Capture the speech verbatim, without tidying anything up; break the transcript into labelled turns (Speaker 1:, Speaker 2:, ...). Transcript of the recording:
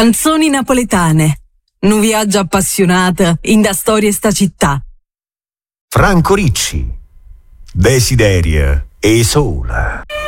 Speaker 1: Canzoni napoletane. Un viaggio appassionato in da storia sta città.
Speaker 2: Franco Ricci, Desideria e Sola.